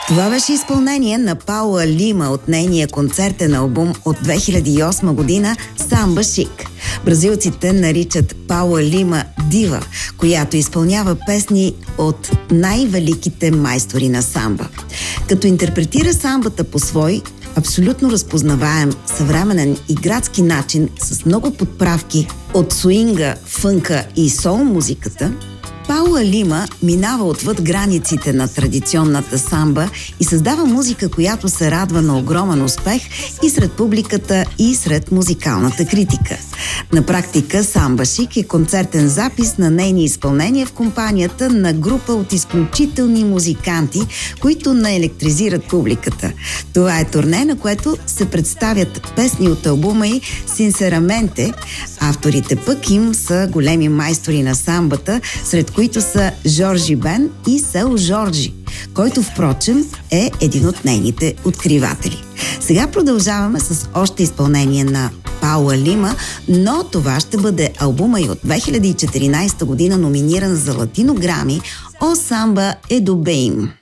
Това беше изпълнение на Паула Лима от нейния концертен албум от 2008 година «Самба Шик». Бразилците наричат Паула Лима дива, която изпълнява песни от най-великите майстори на самба. Като интерпретира самбата по свой, абсолютно разпознаваем, съвременен и градски начин с много подправки от суинга, фънка и сол музиката, Паула Лима минава отвъд границите на традиционната самба и създава музика, която се радва на огромен успех и сред публиката, и сред музикалната критика. На практика Самба Шик е концертен запис на нейни изпълнения в компанията на група от изключителни музиканти, които наелектризират публиката. Това е турне, на което се представят песни от албума й «Синсераменте». Авторите пък им са големи майстори на самбата, сред които са Жоржи Бен и Сел Жоржи, който впрочем е един от нейните откриватели. Сега продължаваме с още изпълнение на Паула Лима, но това ще бъде албума и от 2014 година, номиниран за Латино Грами «О Самба е до Бейм».